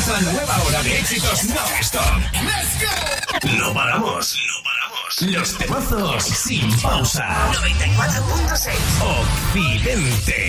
Comienza la nueva hora de éxitos non-stop. ¡Let's go! No paramos, no paramos. Los temazos sin pausa. 94.6 Occidente.